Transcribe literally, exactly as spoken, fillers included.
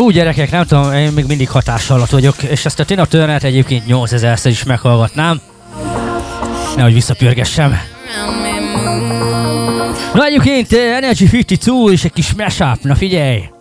Hú gyerekek, nem tudom, én még mindig hatás alatt vagyok, és ezt a Tina Turner-t egyébként nyolcezerszer is meghallgatnám. Nehogy visszapörgessem. Na egyébként Energy ötvenkettő és egy kis mashup, na figyelj!